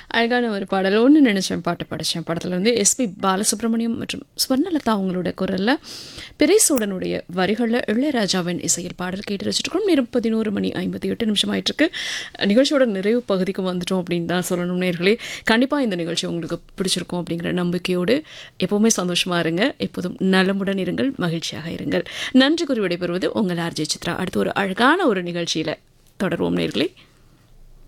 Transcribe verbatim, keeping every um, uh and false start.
அழகான ஒரு பாடல் ஒன்று நினைச்சேன் பாட்டு படித்தேன் படத்துல இருந்து எஸ்பி பாலசுப்ரமணியம் மற்றும் ஸ்வர்ணலதா அவங்களோட குரல்ல பெரியசூடனுடைய வரிகளில் இளையராஜாவின் இசையில் பாடல் கேட்டு வச்சுருக்கோம். நேரம் பதினோரு மணி ஐம்பத்தி எட்டு நிமிஷம் ஆயிட்டு இருக்கு. நிகழ்ச்சியோட நிறைவு பகுதிக்கு வந்துட்டோம் அப்படின்னு தான் சொல்லணும் நேர்களே. கண்டிப்பாக இந்த நிகழ்ச்சி உங்களுக்கு பிடிச்சிருக்கும் அப்படிங்கிற நம்பிக்கையோடு எப்போவுமே சந்தோஷமாக இருங்க, எப்போதும் நலமுடன் இருங்கள், மகிழ்ச்சியாக இருங்கள். நன்றி கூறி விடைபெறுவது உங்கள் ஆர்ஜே சித்ரா. அடுத்து ஒரு அழகான ஒரு நிகழ்ச்சியில் தொடர்வோம் நேர்களே.